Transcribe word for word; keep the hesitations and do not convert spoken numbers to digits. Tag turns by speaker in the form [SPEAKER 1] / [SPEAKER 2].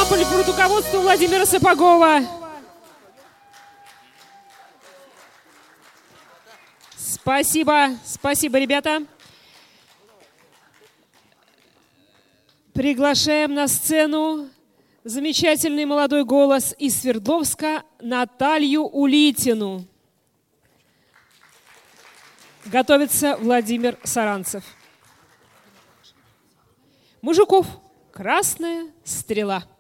[SPEAKER 1] ансамбль под руководством Владимира Сапогова. Спасибо, спасибо, ребята. Приглашаем на сцену замечательный молодой голос из Свердловска Наталью Улитину. Готовится Владимир Саранцев. Мужиков. Красная стрела.